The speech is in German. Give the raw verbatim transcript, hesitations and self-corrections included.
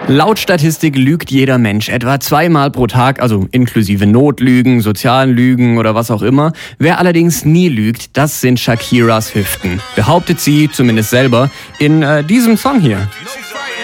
Laut Statistik lügt jeder Mensch etwa zweimal pro Tag, also inklusive Notlügen, sozialen Lügen oder was auch immer. Wer allerdings nie lügt, das sind Shakiras Hüften. Behauptet sie, zumindest selber, in äh, diesem Song hier.